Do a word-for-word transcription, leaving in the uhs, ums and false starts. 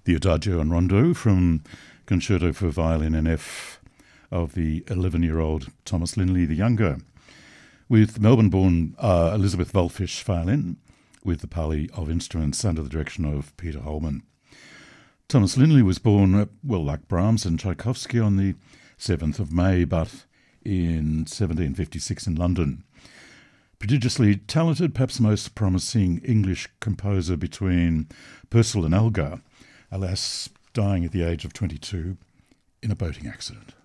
the Adagio and Rondo from Concerto for Violin in F of the eleven-year-old Thomas Linley the Younger, with Melbourne-born uh, Elizabeth Volfish violin, with the Pali of instruments under the direction of Peter Holman. Thomas Linley was born, uh, well, like Brahms and Tchaikovsky, on the seventh of May, but in seventeen fifty-six in London. Prodigiously talented, perhaps most promising English composer between Purcell and Elgar, alas, dying at the age of twenty-two in a boating accident.